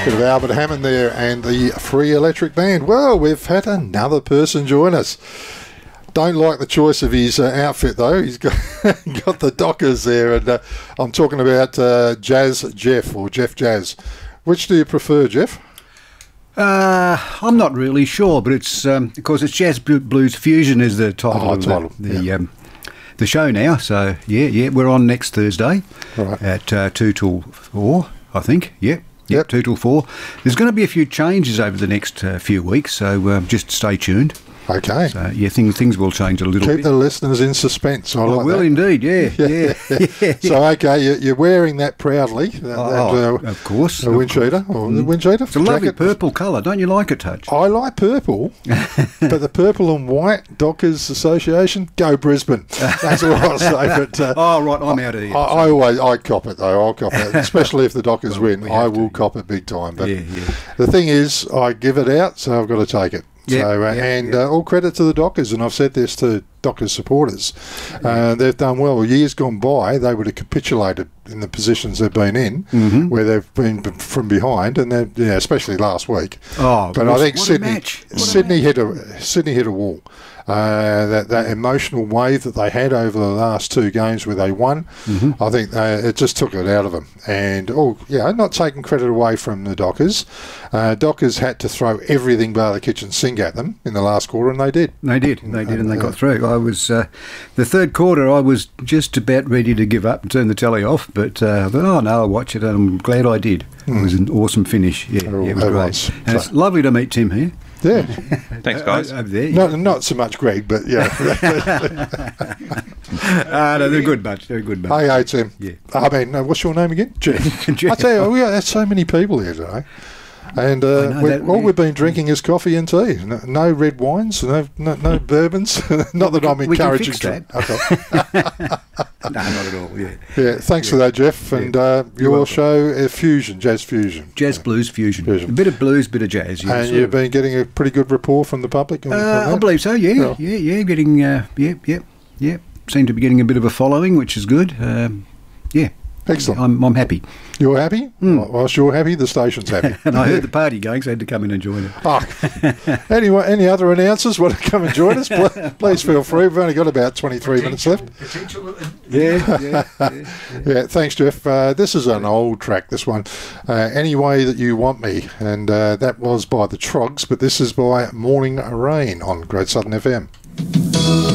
Bit of Albert Hammond there and the Free Electric Band. Well, we've had another person join us. Don't like the choice of his outfit, though. He's got, got the Dockers there, and I'm talking about Jazz Jeff, or Jeff Jazz. Which do you prefer, Jeff? I'm not really sure, but it's of course it's Jazz Blues Fusion is the title of the show now. So yeah, we're on next Thursday at 2 till 4, I think. Yep, 2 till 4. There's going to be a few changes over the next few weeks, so just stay tuned. Okay. So, yeah, things will change a little bit. Keep the listeners in suspense. I like will that. Indeed, yeah. So, okay, you're wearing that proudly. Of course. The wind cheater, or the wind cheater. It's a lovely purple colour. Don't you like it, Touch? I like purple, but the Purple and White Dockers Association, go Brisbane. That's all I'll say. But, right, I'm out of here. I cop it, though. I'll cop it, especially if the Dockers win. I will cop it big time. But the thing is, I give it out, so I've got to take it. All credit to the Dockers, and I've said this to Dockers supporters. They've done well. Years gone by, they would have capitulated in the positions they've been in, where they've been from behind, and especially last week. But I think Sydney hit a wall. That emotional wave that they had over the last 2 games where they won, I think it just took it out of them. And not taking credit away from the Dockers. Dockers had to throw everything bar the kitchen sink at them in the last quarter, and they did. They did, and they got through. I was the third quarter. I was just about ready to give up and turn the telly off, but I thought, I'll watch it, and I'm glad I did. It was an awesome finish. Yeah, it was great. And it's lovely to meet Tim here. Yeah. Thanks, guys. Over there. Not so much Greg, but yeah. No, they're good bunch. They're a good bunch. Hey, Tim. Yeah. I mean, what's your name again? Jeff. I tell you, we got so many people here today. And all we've been drinking is coffee and tea. No red wines, no bourbons. Not that I'm encouraging. We can fix that. No, not at all. Yeah. Thanks for that, Jeff. And your show, Jazz Fusion. Jazz Blues Fusion. A bit of blues, bit of jazz. And you've been getting a pretty good rapport from the public. I believe so. Yeah. Getting seem to be getting a bit of a following, which is good. Excellent. I'm happy. You're happy? Whilst you're happy, the station's happy. And I heard the party going, so I had to come in and join it. Anyway, any other announcers want to come and join us? Please feel free. We've only got about 23 minutes left. Yeah. Thanks, Jeff. This is an old track, this one. Any Way That You Want Me. And that was by the Trogs, but this is by Morning Rain on Great Southern FM.